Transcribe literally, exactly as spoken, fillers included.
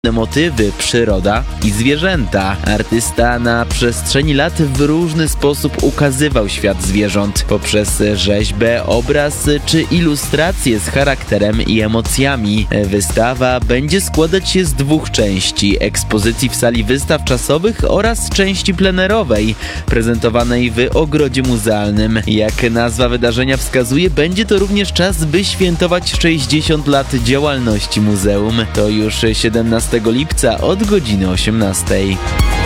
motywy, przyroda i zwierzęta. Artysta na przestrzeni lat w różny sposób ukazywał świat zwierząt poprzez rzeźbę, obraz czy ilustracje z charakterem i emocjami. Wystawa będzie składać się z dwóch części: ekspozycji w sali wystaw czasowych oraz części plenerowej, prezentowanej w ogrodzie muzealnym. Jak nazwa wydarzenia wskazuje, będzie to również czas, by świętować sześćdziesiąt lat działalności muzeum. To już siedemnastego lipca od godziny osiemnastej.